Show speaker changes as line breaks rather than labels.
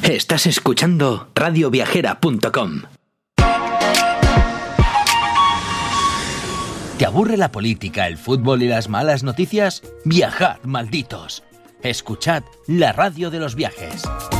Estás escuchando radioviajera.com.
¿Te aburre la política, el fútbol y las malas noticias? Viajad, malditos. Escuchad la radio de los viajes.